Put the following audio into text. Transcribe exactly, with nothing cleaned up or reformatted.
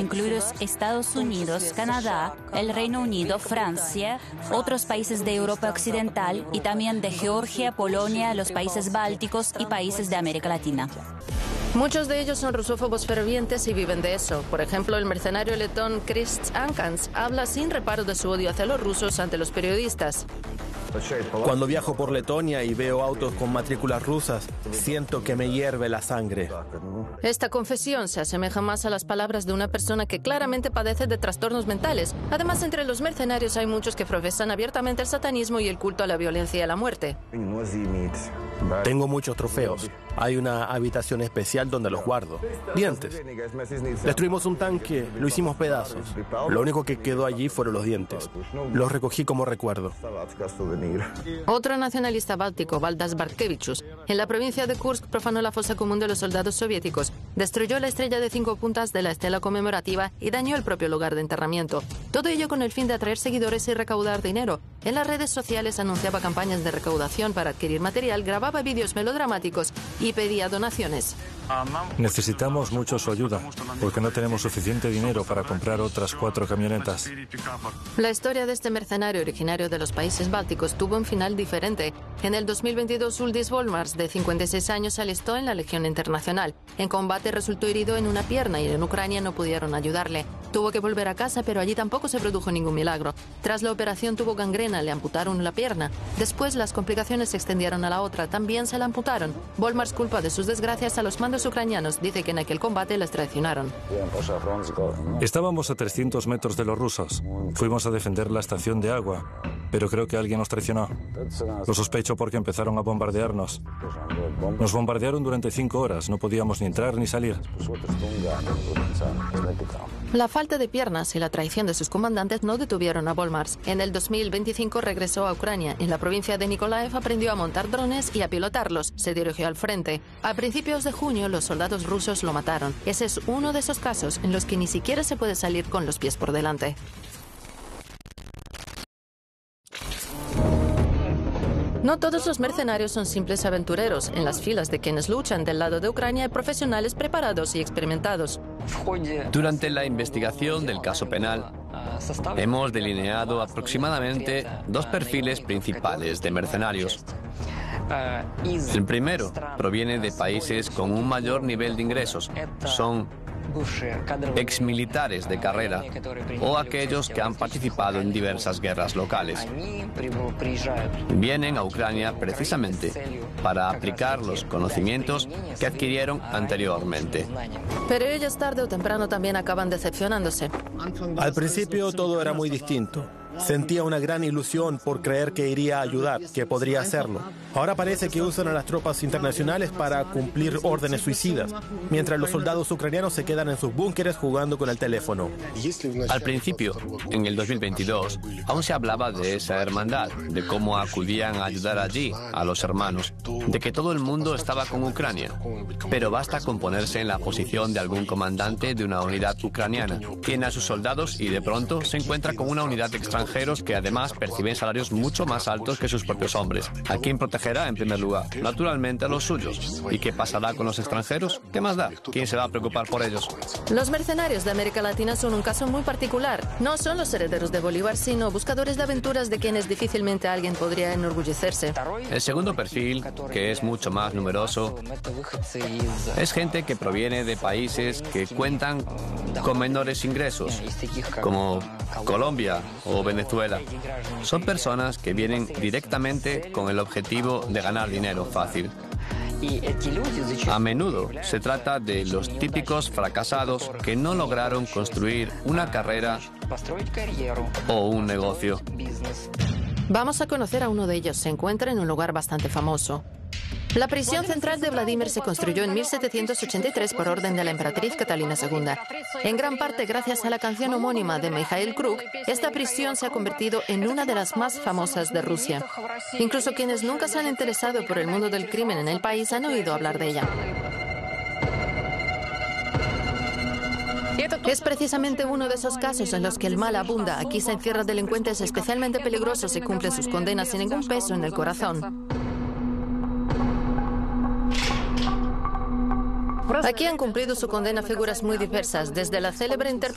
incluidos Estados Unidos, Canadá, el Reino Unido, Francia, otros países de Europa Occidental y también de Georgia, Polonia, los países bálticos y países de América Latina. Muchos de ellos son rusófobos fervientes y viven de eso. Por ejemplo, el mercenario letón Krists Ankans habla sin reparo de su odio hacia los rusos ante los periodistas. Cuando viajo por Letonia y veo autos con matrículas rusas, siento que me hierve la sangre. Esta confesión se asemeja más a las palabras de una persona que claramente padece de trastornos mentales. Además, entre los mercenarios hay muchos que profesan abiertamente el satanismo y el culto a la violencia y a la muerte. Tengo muchos trofeos. Hay una habitación especial donde los guardo. Dientes. Destruimos un tanque, lo hicimos pedazos. Lo único que quedó allí fueron los dientes. Los recogí como recuerdo. Otro nacionalista báltico, Valdas Bartkevichus, en la provincia de Kursk profanó la fosa común de los soldados soviéticos, destruyó la estrella de cinco puntas de la estela conmemorativa y dañó el propio lugar de enterramiento. Todo ello con el fin de atraer seguidores y recaudar dinero. En las redes sociales anunciaba campañas de recaudación para adquirir material, grababa vídeos melodramáticos y pedía donaciones. Necesitamos mucho su ayuda, porque no tenemos suficiente dinero para comprar otras cuatro camionetas. La historia de este mercenario originario de los países bálticos tuvo un final diferente. En el dos mil veintidós, Uldis Volmars, de cincuenta y seis años, se alistó en la Legión Internacional. En combate resultó herido en una pierna y en Ucrania no pudieron ayudarle. Tuvo que volver a casa, pero allí tampoco se produjo ningún milagro. Tras la operación tuvo gangrena, le amputaron la pierna. Después las complicaciones se extendieron a la otra, también se la amputaron. Volmars culpa de sus desgracias a los mandos ucranianos, dice que en aquel combate les traicionaron. Estábamos a trescientos metros de los rusos. Fuimos a defender la estación de agua, pero creo que alguien nos traicionó. Lo sospecho porque empezaron a bombardearnos. Nos bombardearon durante cinco horas, no podíamos ni entrar ni salir. La falta de piernas y la traición de sus comandantes no detuvieron a Volmars. En el dos mil veinticinco regresó a Ucrania. En la provincia de Nikolaev aprendió a montar drones y a pilotarlos. Se dirigió al frente. A principios de junio los soldados rusos lo mataron. Ese es uno de esos casos en los que ni siquiera se puede salir con los pies por delante. No todos los mercenarios son simples aventureros. En las filas de quienes luchan del lado de Ucrania hay profesionales preparados y experimentados. Durante la investigación del caso penal, hemos delineado aproximadamente dos perfiles principales de mercenarios. El primero proviene de países con un mayor nivel de ingresos. Son exmilitares de carrera o aquellos que han participado en diversas guerras locales. Vienen a Ucrania precisamente para aplicar los conocimientos que adquirieron anteriormente. Pero ellos tarde o temprano también acaban decepcionándose. Al principio todo era muy distinto. Sentía una gran ilusión por creer que iría a ayudar, que podría hacerlo. Ahora parece que usan a las tropas internacionales para cumplir órdenes suicidas, mientras los soldados ucranianos se quedan en sus búnkeres jugando con el teléfono. Al principio, en el dos mil veintidós, aún se hablaba de esa hermandad, de cómo acudían a ayudar allí a los hermanos, de que todo el mundo estaba con Ucrania. Pero basta con ponerse en la posición de algún comandante de una unidad ucraniana. Tiene a sus soldados y de pronto se encuentra con una unidad extranjera que además perciben salarios mucho más altos que sus propios hombres. ¿A quién protegerá en primer lugar? Naturalmente a los suyos. ¿Y qué pasará con los extranjeros? ¿Qué más da? ¿Quién se va a preocupar por ellos? Los mercenarios de América Latina son un caso muy particular. No son los herederos de Bolívar, sino buscadores de aventuras de quienes difícilmente alguien podría enorgullecerse. El segundo perfil, que es mucho más numeroso, es gente que proviene de países que cuentan con menores ingresos, como Colombia o Venezuela. Son personas que vienen directamente con el objetivo de ganar dinero fácil. A menudo se trata de los típicos fracasados que no lograron construir una carrera o un negocio. Vamos a conocer a uno de ellos. Se encuentra en un lugar bastante famoso. La prisión central de Vladimir se construyó en mil setecientos ochenta y tres por orden de la emperatriz Catalina segunda. En gran parte gracias a la canción homónima de Mikhail Krug, esta prisión se ha convertido en una de las más famosas de Rusia. Incluso quienes nunca se han interesado por el mundo del crimen en el país han oído hablar de ella. Es precisamente uno de esos casos en los que el mal abunda. Aquí se encierran delincuentes especialmente peligrosos y cumplen sus condenas sin ningún peso en el corazón. Aquí han cumplido su condena figuras muy diversas, desde la célebre interpretación